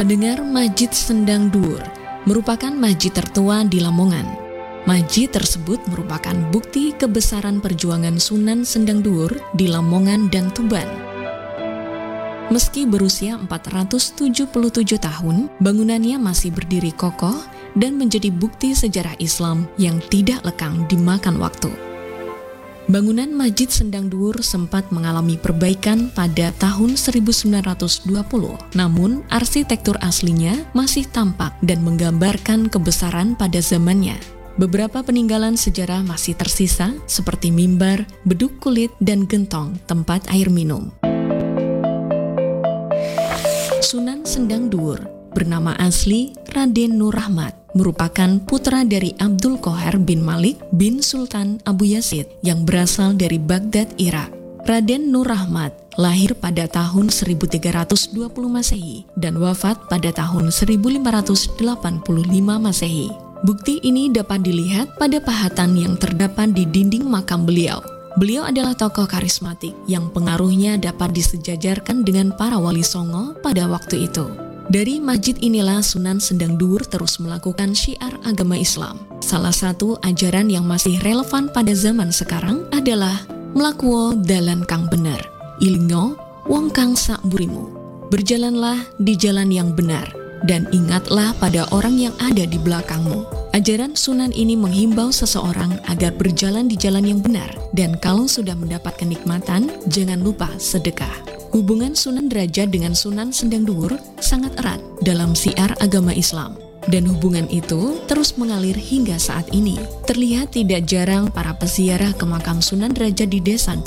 Pendengar, Masjid Sendang Duur merupakan masjid tertua di Lamongan. Masjid tersebut merupakan bukti kebesaran perjuangan Sunan Sendang Duur di Lamongan dan Tuban. Meski berusia 477 tahun, bangunannya masih berdiri kokoh dan menjadi bukti sejarah Islam yang tidak lekang dimakan waktu. Bangunan Masjid Sendang Duur sempat mengalami perbaikan pada tahun 1920, namun arsitektur aslinya masih tampak dan menggambarkan kebesaran pada zamannya. Beberapa peninggalan sejarah masih tersisa seperti mimbar, beduk kulit, dan gentong tempat air minum. Sunan Sendang Duur bernama asli Raden Nur Rahmat, merupakan putra dari Abdul Qohar bin Malik bin Sultan Abu Yazid yang berasal dari Baghdad, Irak. Raden Nur Rahmat lahir pada tahun 1320 Masehi dan wafat pada tahun 1585 Masehi. Bukti ini dapat dilihat pada pahatan yang terdapat di dinding makam beliau. Beliau adalah tokoh karismatik yang pengaruhnya dapat disejajarkan dengan para wali songo pada waktu itu. Dari masjid inilah Sunan Sendang Duur terus melakukan syiar agama Islam. Salah satu ajaran yang masih relevan pada zaman sekarang adalah mlakuwo dalan kang bener, ilingo wong kang sak burimu. Berjalanlah di jalan yang benar, dan ingatlah pada orang yang ada di belakangmu. Ajaran Sunan ini menghimbau seseorang agar berjalan di jalan yang benar, dan kalau sudah mendapat kenikmatan, jangan lupa sedekah. Hubungan Sunan Derajat dengan Sunan Sendang Duur sangat erat dalam syiar agama Islam. Dan hubungan itu terus mengalir hingga saat ini. Terlihat tidak jarang para peziarah ke makam Sunan Derajat di desa